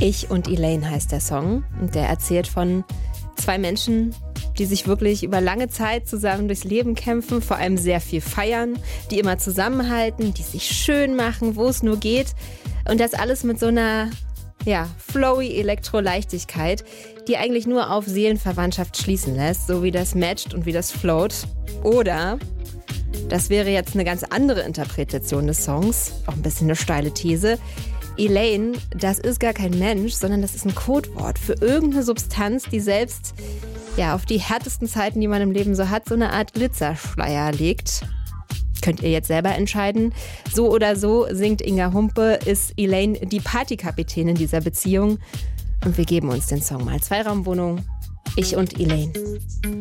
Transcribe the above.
Ich und Elaine heißt der Song und der erzählt von zwei Menschen, die sich wirklich über lange Zeit zusammen durchs Leben kämpfen, vor allem sehr viel feiern, die immer zusammenhalten, die sich schön machen, wo es nur geht und das alles mit so einer flowy Elektro-Leichtigkeit, die eigentlich nur auf Seelenverwandtschaft schließen lässt, so wie das matcht und wie das float. Oder, das wäre jetzt eine ganz andere Interpretation des Songs, auch ein bisschen eine steile These, Elaine, das ist gar kein Mensch, sondern das ist ein Codewort für irgendeine Substanz, die selbst auf die härtesten Zeiten, die man im Leben so hat, so eine Art Glitzerschleier legt. Könnt ihr jetzt selber entscheiden. So oder so singt Inga Humpe, ist Elaine die Partykapitänin dieser Beziehung. Und wir geben uns den Song mal. Zweiraumwohnung, ich und Elaine.